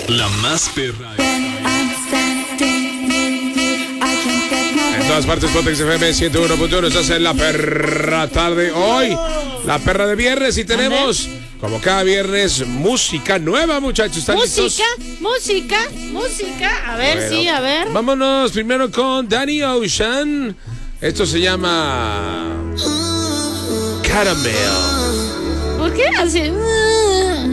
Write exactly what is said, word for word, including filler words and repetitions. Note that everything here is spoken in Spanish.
La más perra. En todas partes, Pontex F M ciento uno punto uno. Estás en la perra tarde. Hoy, la perra de viernes. Y tenemos, como cada viernes, música nueva, muchachos. ¿Están listos? Música, música, música. A ver, Bueno, sí, a ver. Vámonos primero con Danny Ocean. Esto se llama Caramel. ¿Por qué hace?